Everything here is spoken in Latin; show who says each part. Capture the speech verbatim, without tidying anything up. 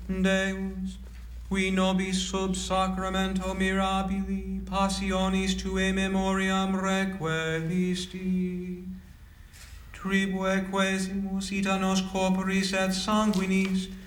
Speaker 1: Deus, qui nobis sub sacramento mirabili passionis tuae memoriam requeristi, tribue quesimus ita nos corporis et sanguinis